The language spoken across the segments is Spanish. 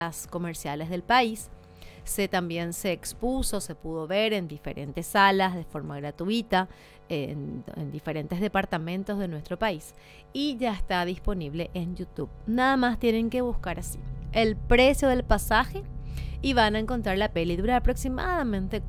comerciales del país. También se expuso, se pudo ver en diferentes salas de forma gratuita, en diferentes departamentos de nuestro país, y ya está disponible en YouTube. Nada más tienen que buscar así el precio del pasaje y van a encontrar la peli. Dura aproximadamente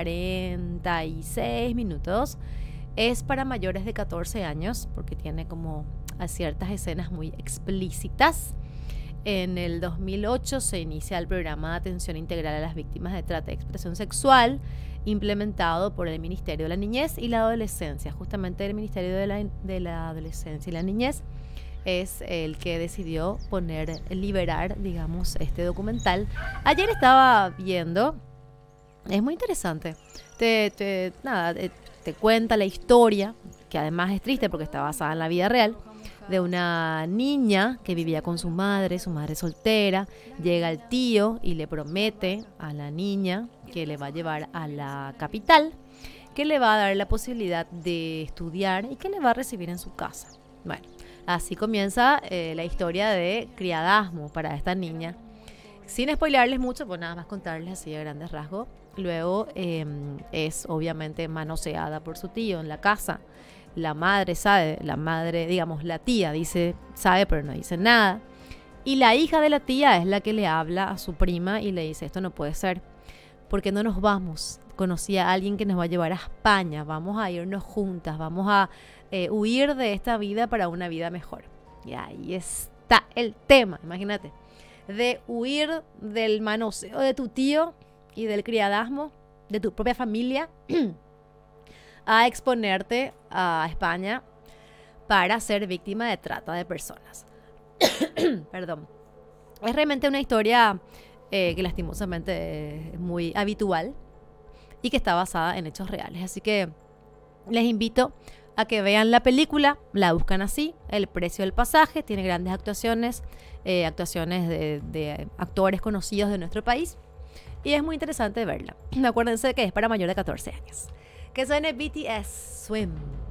46 minutos. Es para mayores de 14 años porque tiene como a ciertas escenas muy explícitas. En el 2008 se inicia el programa de atención integral a las víctimas de trata y expresión sexual, implementado por el Ministerio de la Niñez y la Adolescencia. Justamente el Ministerio de la Adolescencia y la Niñez es el que decidió liberar, digamos, este documental. Ayer estaba viendo, es muy interesante, te cuenta la historia, que además es triste porque está basada en la vida real, de una niña que vivía con su madre soltera. Llega el tío y le promete a la niña que le va a llevar a la capital, que le va a dar la posibilidad de estudiar y que le va a recibir en su casa. Bueno, así comienza la historia de criadazgo para esta niña. Sin spoilearles mucho, pues nada más contarles así a grandes rasgos. Luego es obviamente manoseada por su tío en la casa. La madre sabe, digamos, la tía sabe, pero no dice nada. Y la hija de la tía es la que le habla a su prima y le dice: esto no puede ser, ¿por qué no nos vamos? Conocí a alguien que nos va a llevar a España, vamos a irnos juntas, vamos a huir de esta vida para una vida mejor. Y ahí está el tema, imagínate, de huir del manoseo de tu tío y del criadazgo de tu propia familia a exponerte a España para ser víctima de trata de personas. Perdón. Es realmente una historia que lastimosamente es muy habitual y que está basada en hechos reales. Así que les invito a que vean la película, la buscan así, El precio del pasaje, tiene grandes actuaciones de actores conocidos de nuestro país, y es muy interesante verla. Acuérdense que es para mayor de 14 años. Que suene BTS Swim.